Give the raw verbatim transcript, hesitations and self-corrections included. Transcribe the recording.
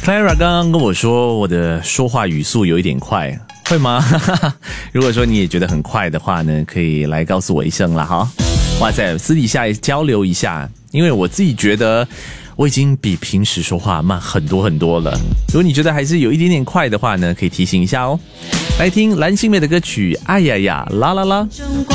Clara 刚刚跟我说我的说话语速有一点快，会吗？如果说你也觉得很快的话呢，可以来告诉我一声啦哈。哇塞，私底下也交流一下，因为我自己觉得我已经比平时说话慢很多很多了。如果你觉得还是有一点点快的话呢，可以提醒一下哦。来听蓝心湄的歌曲《哎呀呀啦啦啦》。